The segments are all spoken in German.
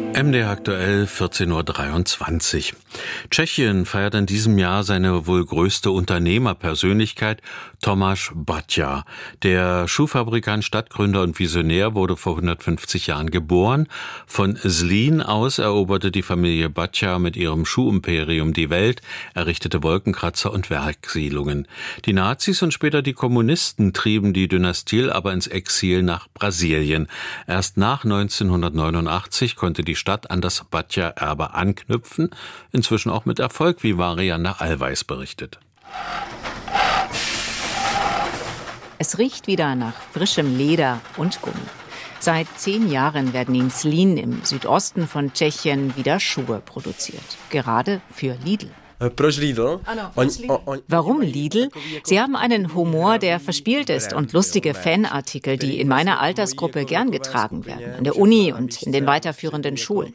MDR aktuell 14:23 Uhr. Tschechien feiert in diesem Jahr seine wohl größte Unternehmerpersönlichkeit, Tomáš Bata. Der Schuhfabrikant, Stadtgründer und Visionär wurde vor 150 Jahren geboren. Von Zlín aus eroberte die Familie Bata mit ihrem Schuhimperium die Welt, errichtete Wolkenkratzer und Werksiedlungen. Die Nazis und später die Kommunisten trieben die Dynastie aber ins Exil nach Brasilien. Erst nach 1989 konnte die Stadt an das Bata-Erbe anknüpfen, inzwischen auch mit Erfolg, wie Marianne Allweis berichtet. Es riecht wieder nach frischem Leder und Gummi. Seit 10 Jahren werden in Zlín im Südosten von Tschechien wieder Schuhe produziert, gerade für Lidl. Warum Lidl? Sie haben einen Humor, der verspielt ist und lustige Fanartikel, die in meiner Altersgruppe gern getragen werden, an der Uni und in den weiterführenden Schulen.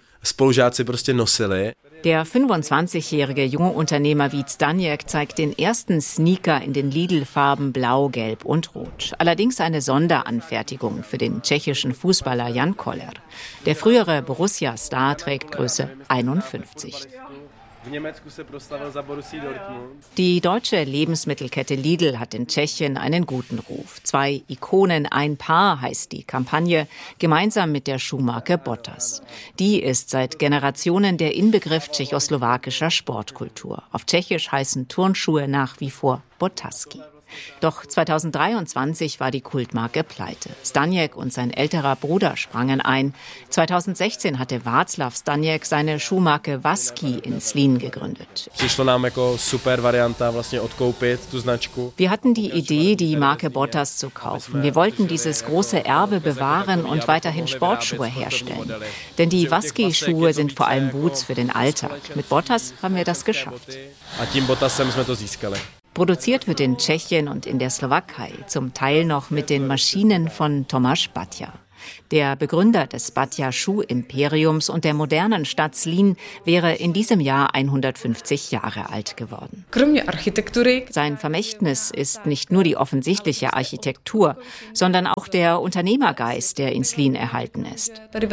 Der 25-jährige junge Unternehmer Vít Staněk zeigt den ersten Sneaker in den Lidl-Farben Blau, Gelb und Rot. Allerdings eine Sonderanfertigung für den tschechischen Fußballer Jan Koller. Der frühere Borussia-Star trägt Größe 51. Die deutsche Lebensmittelkette Lidl hat in Tschechien einen guten Ruf. 2 Ikonen, ein Paar heißt die Kampagne, gemeinsam mit der Schuhmarke Bottas. Die ist seit Generationen der Inbegriff tschechoslowakischer Sportkultur. Auf Tschechisch heißen Turnschuhe nach wie vor Botaski. Doch 2023 war die Kultmarke pleite. Staněk und sein älterer Bruder sprangen ein. 2016 hatte Václav Staněk seine Schuhmarke Vasky in Zlín gegründet. Wir hatten die Idee, die Marke Bottas zu kaufen. Wir wollten dieses große Erbe bewahren und weiterhin Sportschuhe herstellen. Denn die Vasky-Schuhe sind vor allem Boots für den Alltag. Mit Bottas haben wir das geschafft. Produziert wird in Tschechien und in der Slowakei, zum Teil noch mit den Maschinen von Tomáš Bata. Der Begründer des Bata-Schuh-Imperiums und der modernen Stadt Zlín wäre in diesem Jahr 150 Jahre alt geworden. Sein Vermächtnis ist nicht nur die offensichtliche Architektur, sondern auch der Unternehmergeist, der in Zlín erhalten ist.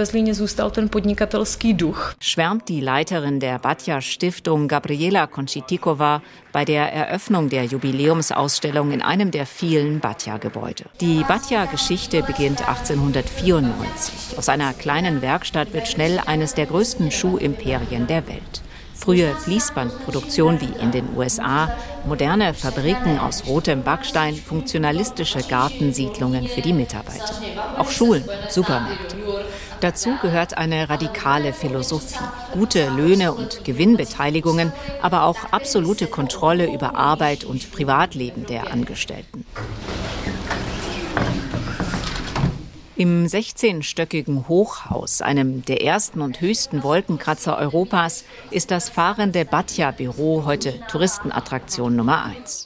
Schwärmt die Leiterin der Bata-Stiftung Gabriela Končitíková bei der Eröffnung der Jubiläumsausstellung in einem der vielen Bata-Gebäude. Die Bata-Geschichte beginnt 1894. Aus einer kleinen Werkstatt wird schnell eines der größten Schuhimperien der Welt. Frühe Fließbandproduktion wie in den USA, moderne Fabriken aus rotem Backstein, funktionalistische Gartensiedlungen für die Mitarbeiter. Auch Schulen, Supermärkte. Dazu gehört eine radikale Philosophie, gute Löhne und Gewinnbeteiligungen, aber auch absolute Kontrolle über Arbeit und Privatleben der Angestellten. Im 16-stöckigen Hochhaus, einem der ersten und höchsten Wolkenkratzer Europas, ist das fahrende Bata-Büro heute Touristenattraktion Nummer 1.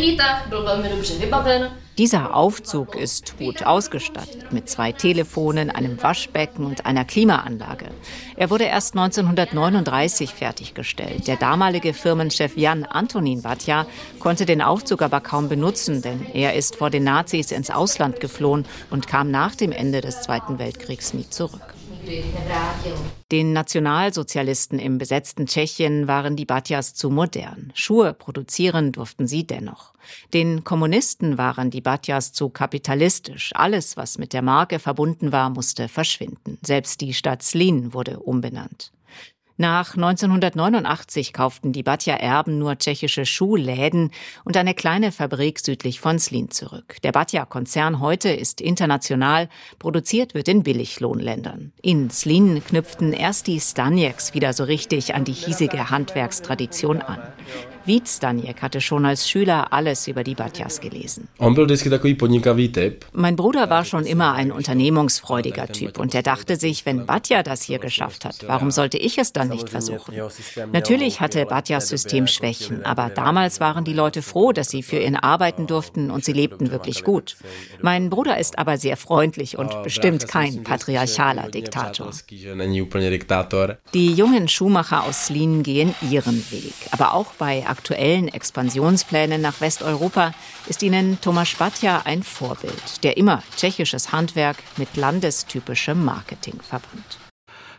Dieser Aufzug ist gut ausgestattet mit 2 Telefonen, einem Waschbecken und einer Klimaanlage. Er wurde erst 1939 fertiggestellt. Der damalige Firmenchef Jan Antonín Bata konnte den Aufzug aber kaum benutzen, denn er ist vor den Nazis ins Ausland geflohen und kam nach dem Ende des Zweiten Weltkriegs nie zurück. Den Nationalsozialisten im besetzten Tschechien waren die Batas zu modern. Schuhe produzieren durften sie dennoch. Den Kommunisten waren die Batas zu kapitalistisch. Alles, was mit der Marke verbunden war, musste verschwinden. Selbst die Stadt Zlín wurde umbenannt. Nach 1989 kauften die Bata-Erben nur tschechische Schuhläden und eine kleine Fabrik südlich von Zlín zurück. Der Bata-Konzern heute ist international, produziert wird in Billiglohnländern. In Zlín knüpften erst die Staněks wieder so richtig an die hiesige Handwerkstradition an. Vít Staněk hatte schon als Schüler alles über die Batas gelesen. Mein Bruder war schon immer ein unternehmungsfreudiger Typ und er dachte sich, wenn Bata das hier geschafft hat, warum sollte ich es dann nicht versuchen? Natürlich hatte Batas System Schwächen, aber damals waren die Leute froh, dass sie für ihn arbeiten durften und sie lebten wirklich gut. Mein Bruder ist aber sehr freundlich und bestimmt kein patriarchaler Diktator. Die jungen Schuhmacher aus Zlín gehen ihren Weg, aber auch bei aktuellen Expansionsplänen nach Westeuropa ist ihnen Tomáš Bata ein Vorbild, der immer tschechisches Handwerk mit landestypischem Marketing verband.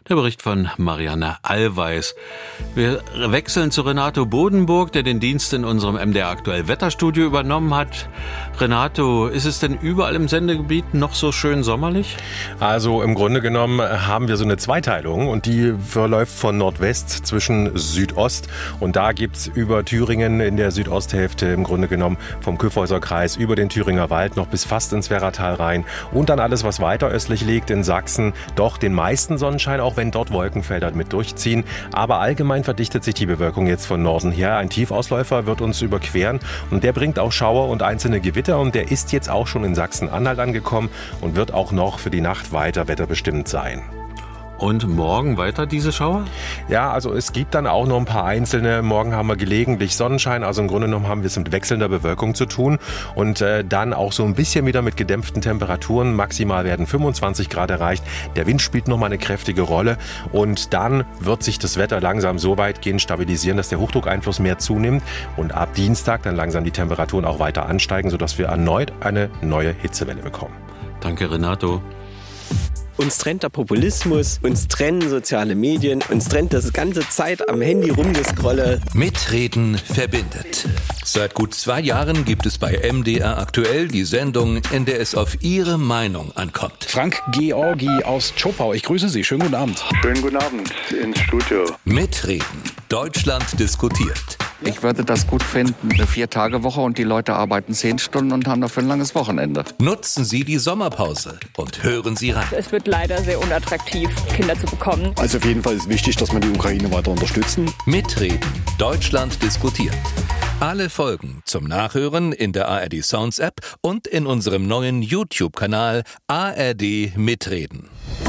Der Bericht von Marianne Allweis. Wir wechseln zu Renato Bodenburg, der den Dienst in unserem MDR Aktuell Wetterstudio übernommen hat. Renato, ist es denn überall im Sendegebiet noch so schön sommerlich? Also im Grunde genommen haben wir so eine Zweiteilung und die verläuft von Nordwest zwischen Südost. Und da gibt's über Thüringen in der Südosthälfte im Grunde genommen vom Kyffhäuser Kreis über den Thüringer Wald noch bis fast ins Werratal rein. Und dann alles, was weiter östlich liegt in Sachsen, doch den meisten Sonnenschein, auch wenn dort Wolkenfelder mit durchziehen. Aber allgemein verdichtet sich die Bewölkung jetzt von Norden her. Ein Tiefausläufer wird uns überqueren und der bringt auch Schauer und einzelne Gewitter und der ist jetzt auch schon in Sachsen-Anhalt angekommen und wird auch noch für die Nacht weiter wetterbestimmt sein. Und morgen weiter diese Schauer? Ja, also es gibt dann auch noch ein paar einzelne. Morgen haben wir gelegentlich Sonnenschein. Also im Grunde genommen haben wir es mit wechselnder Bewölkung zu tun. Und dann auch so ein bisschen wieder mit gedämpften Temperaturen. Maximal werden 25 Grad erreicht. Der Wind spielt nochmal eine kräftige Rolle. Und dann wird sich das Wetter langsam so weitgehend stabilisieren, dass der Hochdruckeinfluss mehr zunimmt. Und ab Dienstag dann langsam die Temperaturen auch weiter ansteigen, sodass wir erneut eine neue Hitzewelle bekommen. Danke, Renato. Uns trennt der Populismus, uns trennen soziale Medien, uns trennt das ganze Zeit am Handy rumgescrolle. Mitreden verbindet. Seit gut 2 Jahren gibt es bei MDR Aktuell die Sendung, in der es auf Ihre Meinung ankommt. Frank Georgi aus Zschopau, ich grüße Sie. Schönen guten Abend. Schönen guten Abend ins Studio. Mitreden. Deutschland diskutiert. Ich würde das gut finden, eine 4-Tage-Woche und die Leute arbeiten 10 Stunden und haben dafür ein langes Wochenende. Nutzen Sie die Sommerpause und hören Sie rein. Es wird leider sehr unattraktiv, Kinder zu bekommen. Also auf jeden Fall ist wichtig, dass wir die Ukraine weiter unterstützen. Mitreden. Deutschland diskutiert. Alle Folgen zum Nachhören in der ARD Sounds App und in unserem neuen YouTube-Kanal ARD Mitreden.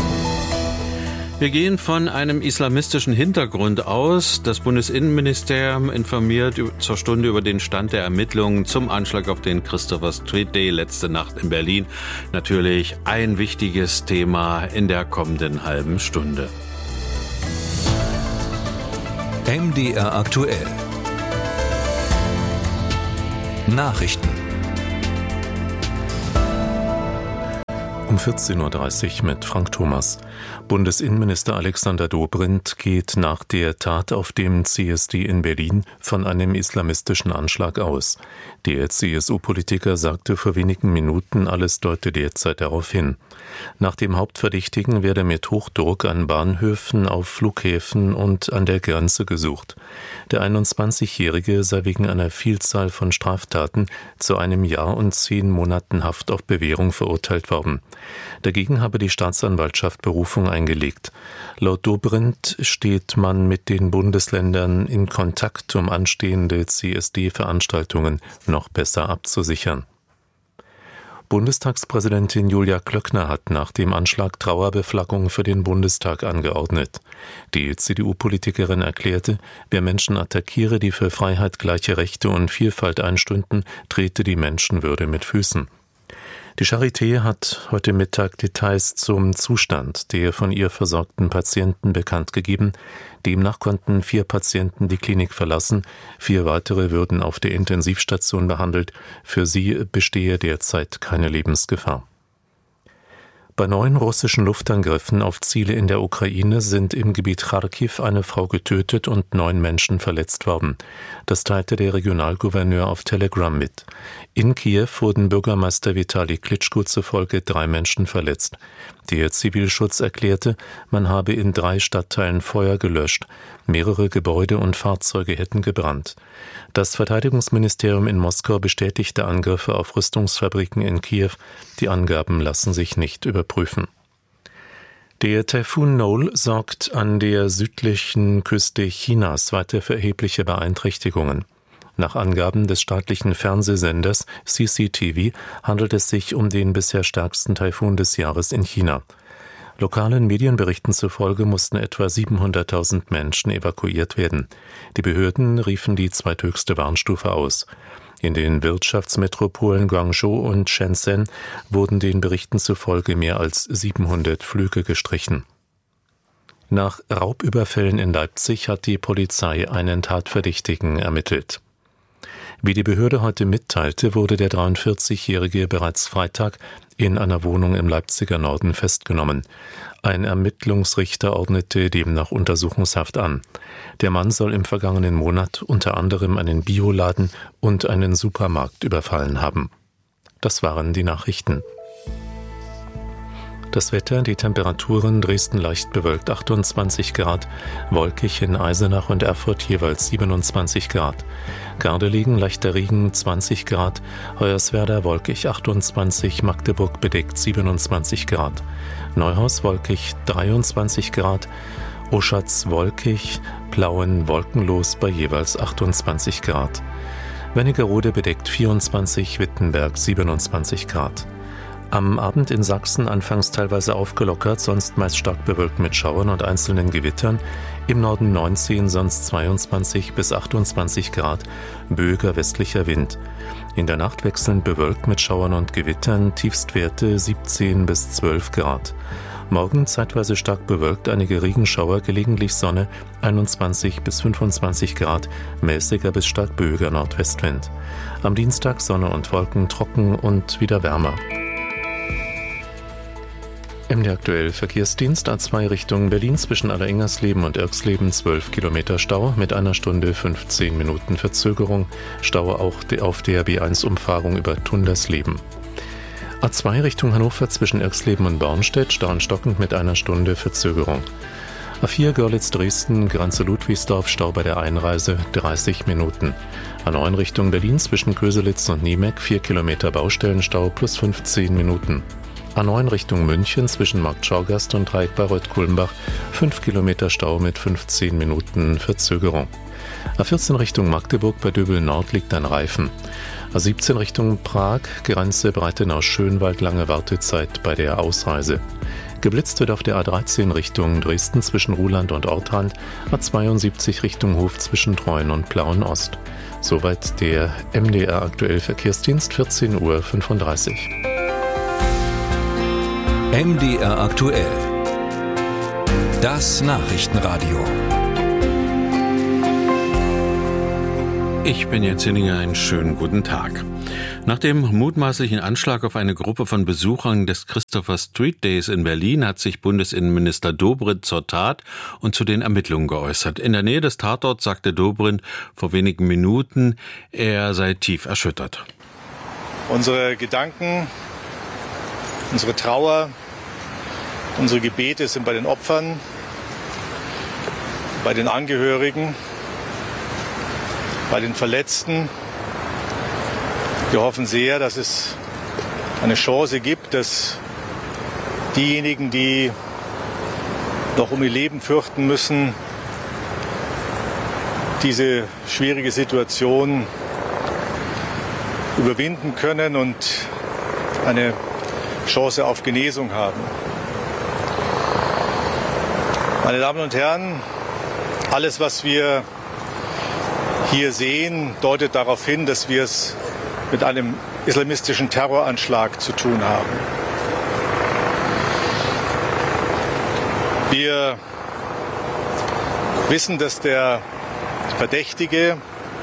Wir gehen von einem islamistischen Hintergrund aus. Das Bundesinnenministerium informiert zur Stunde über den Stand der Ermittlungen zum Anschlag auf den Christopher Street Day letzte Nacht in Berlin. Natürlich ein wichtiges Thema in der kommenden halben Stunde. MDR Aktuell. Nachrichten. Um 14.30 Uhr mit Frank Thomas. Bundesinnenminister Alexander Dobrindt geht nach der Tat auf dem CSD in Berlin von einem islamistischen Anschlag aus. Der CSU-Politiker sagte vor wenigen Minuten, alles deute derzeit darauf hin. Nach dem Hauptverdächtigen werde mit Hochdruck an Bahnhöfen, auf Flughäfen und an der Grenze gesucht. Der 21-Jährige sei wegen einer Vielzahl von Straftaten zu 1 Jahr und 10 Monaten Haft auf Bewährung verurteilt worden. Dagegen habe die Staatsanwaltschaft Berufung eingelegt. Laut Dobrindt steht man mit den Bundesländern in Kontakt, um anstehende CSD-Veranstaltungen noch besser abzusichern. Bundestagspräsidentin Julia Klöckner hat nach dem Anschlag Trauerbeflaggung für den Bundestag angeordnet. Die CDU-Politikerin erklärte, wer Menschen attackiere, die für Freiheit, gleiche Rechte und Vielfalt einstünden, trete die Menschenwürde mit Füßen. Die Charité hat heute Mittag Details zum Zustand der von ihr versorgten Patienten bekannt gegeben. Demnach konnten 4 Patienten die Klinik verlassen, 4 weitere würden auf der Intensivstation behandelt. Für sie bestehe derzeit keine Lebensgefahr. Bei 9 russischen Luftangriffen auf Ziele in der Ukraine sind im Gebiet Charkiw eine Frau getötet und 9 Menschen verletzt worden. Das teilte der Regionalgouverneur auf Telegram mit. In Kiew wurden Bürgermeister Vitali Klitschko zufolge 3 Menschen verletzt. Der Zivilschutz erklärte, man habe in 3 Stadtteilen Feuer gelöscht. Mehrere Gebäude und Fahrzeuge hätten gebrannt. Das Verteidigungsministerium in Moskau bestätigte Angriffe auf Rüstungsfabriken in Kiew. Die Angaben lassen sich nicht überprüfen. Der Taifun Noel sorgt an der südlichen Küste Chinas weiter für erhebliche Beeinträchtigungen. Nach Angaben des staatlichen Fernsehsenders CCTV handelt es sich um den bisher stärksten Taifun des Jahres in China. Lokalen Medienberichten zufolge mussten etwa 700.000 Menschen evakuiert werden. Die Behörden riefen die zweithöchste Warnstufe aus. In den Wirtschaftsmetropolen Guangzhou und Shenzhen wurden den Berichten zufolge mehr als 700 Flüge gestrichen. Nach Raubüberfällen in Leipzig hat die Polizei einen Tatverdächtigen ermittelt. Wie die Behörde heute mitteilte, wurde der 43-Jährige bereits Freitag in einer Wohnung im Leipziger Norden festgenommen. Ein Ermittlungsrichter ordnete demnach Untersuchungshaft an. Der Mann soll im vergangenen Monat unter anderem einen Bioladen und einen Supermarkt überfallen haben. Das waren die Nachrichten. Das Wetter, die Temperaturen: Dresden leicht bewölkt 28 Grad, wolkig in Eisenach und Erfurt jeweils 27 Grad. Gardelegen leichter Regen 20 Grad, Hoyerswerda wolkig 28, Magdeburg bedeckt 27 Grad. Neuhaus wolkig 23 Grad, Oschatz wolkig, Plauen wolkenlos bei jeweils 28 Grad. Wernigerode bedeckt 24, Wittenberg 27 Grad. Am Abend in Sachsen anfangs teilweise aufgelockert, sonst meist stark bewölkt mit Schauern und einzelnen Gewittern. Im Norden 19, sonst 22 bis 28 Grad, böiger westlicher Wind. In der Nacht wechselnd bewölkt mit Schauern und Gewittern, Tiefstwerte 17 bis 12 Grad. Morgen zeitweise stark bewölkt, einige Regenschauer, gelegentlich Sonne, 21 bis 25 Grad, mäßiger bis stark böiger Nordwestwind. Am Dienstag Sonne und Wolken, trocken und wieder wärmer. MD aktuell Verkehrsdienst A2 Richtung Berlin zwischen Alleringhersleben und Irxleben 12 Kilometer Stau mit 1 Stunde 15 Minuten Verzögerung. Stau auch auf der B1-Umfahrung über Tundersleben. A2 Richtung Hannover zwischen Irxleben und Bornstedt, Stau und stockend mit 1 Stunde Verzögerung. A4 Görlitz-Dresden, Grenze Ludwigsdorf, Stau bei der Einreise 30 Minuten. A9 Richtung Berlin zwischen Köselitz und Niemeck 4 Kilometer Baustellenstau plus 15 Minuten. A9 Richtung München zwischen Markt Schauergast und Dreieck Bayreuth-Kulmbach 5 Kilometer Stau mit 15 Minuten Verzögerung. A14 Richtung Magdeburg bei Döbel Nord liegt ein Reifen. A17 Richtung Prag, Grenze Breitenau-Schönwald, lange Wartezeit bei der Ausreise. Geblitzt wird auf der A13 Richtung Dresden zwischen Ruhland und Ortrand, A72 Richtung Hof zwischen Treuen und Plauen-Ost. Soweit der MDR aktuell Verkehrsdienst, 14:35 Uhr. MDR aktuell. Das Nachrichtenradio. Ich bin Jens Hinninger, einen schönen guten Tag. Nach dem mutmaßlichen Anschlag auf eine Gruppe von Besuchern des Christopher Street Days in Berlin hat sich Bundesinnenminister Dobrindt zur Tat und zu den Ermittlungen geäußert. In der Nähe des Tatorts sagte Dobrindt vor wenigen Minuten, er sei tief erschüttert. Unsere Gedanken, unsere Trauer, unsere Gebete sind bei den Opfern, bei den Angehörigen, bei den Verletzten. Wir hoffen sehr, dass es eine Chance gibt, dass diejenigen, die noch um ihr Leben fürchten müssen, diese schwierige Situation überwinden können und eine Chance auf Genesung haben. Meine Damen und Herren, alles, was wir hier sehen, deutet darauf hin, dass wir es mit einem islamistischen Terroranschlag zu tun haben. Wir wissen, dass der Verdächtige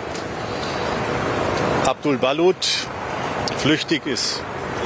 Abdul Balut flüchtig ist.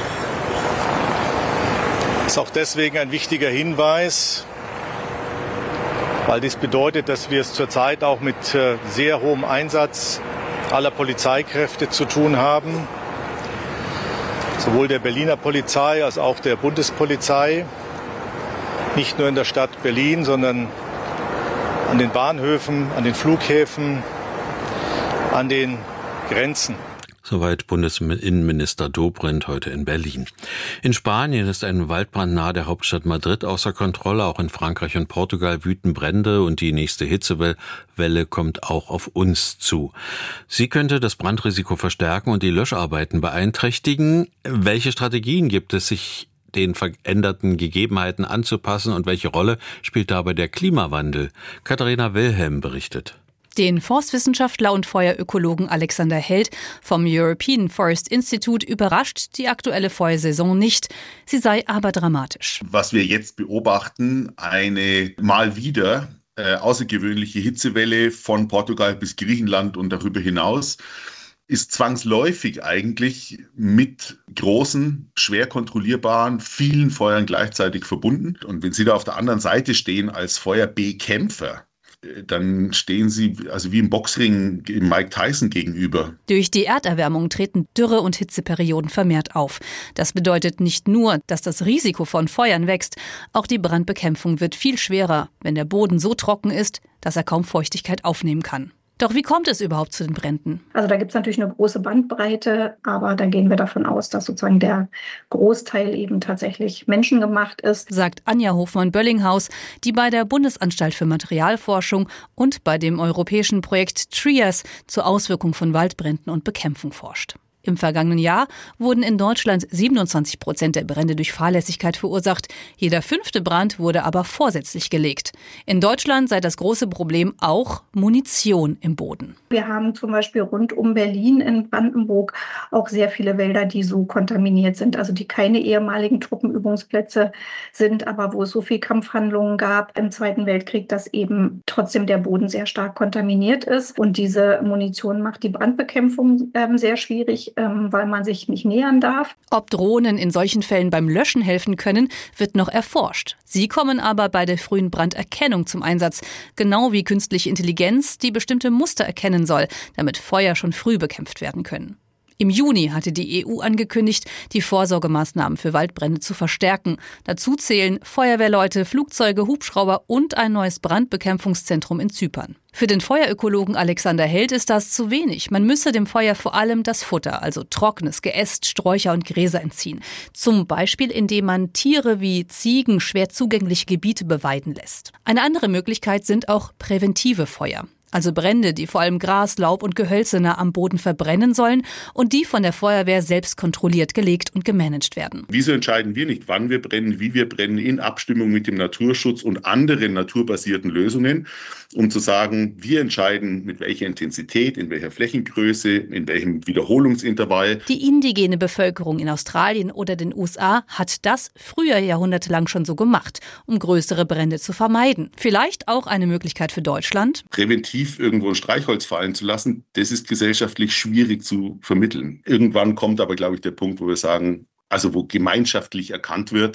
Das ist auch deswegen ein wichtiger Hinweis, weil dies bedeutet, dass wir es zurzeit auch mit sehr hohem Einsatz aller Polizeikräfte zu tun haben, sowohl der Berliner Polizei als auch der Bundespolizei, nicht nur in der Stadt Berlin, sondern an den Bahnhöfen, an den Flughäfen, an den Grenzen. Soweit Bundesinnenminister Dobrindt heute in Berlin. In Spanien ist ein Waldbrand nahe der Hauptstadt Madrid außer Kontrolle. Auch in Frankreich und Portugal wüten Brände und die nächste Hitzewelle kommt auch auf uns zu. Sie könnte das Brandrisiko verstärken und die Löscharbeiten beeinträchtigen. Welche Strategien gibt es, sich den veränderten Gegebenheiten anzupassen und welche Rolle spielt dabei der Klimawandel? Katharina Wilhelm berichtet. Den Forstwissenschaftler und Feuerökologen Alexander Held vom European Forest Institute überrascht die aktuelle Feuersaison nicht. Sie sei aber dramatisch. Was wir jetzt beobachten, eine mal wieder außergewöhnliche Hitzewelle von Portugal bis Griechenland und darüber hinaus. ist zwangsläufig eigentlich mit großen, schwer kontrollierbaren, vielen Feuern gleichzeitig verbunden. Und wenn Sie da auf der anderen Seite stehen als Feuerbekämpfer, dann stehen Sie also wie im Boxring Mike Tyson gegenüber. Durch die Erderwärmung treten Dürre- und Hitzeperioden vermehrt auf. Das bedeutet nicht nur, dass das Risiko von Feuern wächst, auch die Brandbekämpfung wird viel schwerer, wenn der Boden so trocken ist, dass er kaum Feuchtigkeit aufnehmen kann. Doch wie kommt es überhaupt zu den Bränden? Also da gibt es natürlich eine große Bandbreite, aber da gehen wir davon aus, dass sozusagen der Großteil eben tatsächlich menschengemacht ist. Sagt Anja Hofmann-Böllinghaus, die bei der Bundesanstalt für Materialforschung und bei dem europäischen Projekt TRIAS zur Auswirkung von Waldbränden und Bekämpfung forscht. Im vergangenen Jahr wurden in Deutschland 27% der Brände durch Fahrlässigkeit verursacht. Jeder 5. Brand wurde aber vorsätzlich gelegt. In Deutschland sei das große Problem auch Munition im Boden. Wir haben zum Beispiel rund um Berlin in Brandenburg auch sehr viele Wälder, die so kontaminiert sind, also die keine ehemaligen Truppenübungsplätze sind, aber wo es so viel Kampfhandlungen gab im Zweiten Weltkrieg, dass eben trotzdem der Boden sehr stark kontaminiert ist. Und diese Munition macht die Brandbekämpfung sehr schwierig, weil man sich nicht nähern darf. Ob Drohnen in solchen Fällen beim Löschen helfen können, wird noch erforscht. Sie kommen aber bei der frühen Branderkennung zum Einsatz, genau wie künstliche Intelligenz, die bestimmte Muster erkennen soll, damit Feuer schon früh bekämpft werden können. Im Juni hatte die EU angekündigt, die Vorsorgemaßnahmen für Waldbrände zu verstärken. Dazu zählen Feuerwehrleute, Flugzeuge, Hubschrauber und ein neues Brandbekämpfungszentrum in Zypern. Für den Feuerökologen Alexander Held ist das zu wenig. Man müsse dem Feuer vor allem das Futter, also trockenes Geäst, Sträucher und Gräser entziehen. Zum Beispiel, indem man Tiere wie Ziegen schwer zugängliche Gebiete beweiden lässt. Eine andere Möglichkeit sind auch präventive Feuer. Also Brände, die vor allem Gras, Laub und Gehölze nah am Boden verbrennen sollen und die von der Feuerwehr selbst kontrolliert gelegt und gemanagt werden. Wieso entscheiden wir nicht, wann wir brennen, wie wir brennen, in Abstimmung mit dem Naturschutz und anderen naturbasierten Lösungen, um zu sagen, wir entscheiden, mit welcher Intensität, in welcher Flächengröße, in welchem Wiederholungsintervall. Die indigene Bevölkerung in Australien oder den USA hat das früher jahrhundertelang schon so gemacht, um größere Brände zu vermeiden. Vielleicht auch eine Möglichkeit für Deutschland? Präventiv irgendwo ein Streichholz fallen zu lassen, das ist gesellschaftlich schwierig zu vermitteln. Irgendwann kommt aber, glaube ich, der Punkt, wo wir sagen, also wo gemeinschaftlich erkannt wird,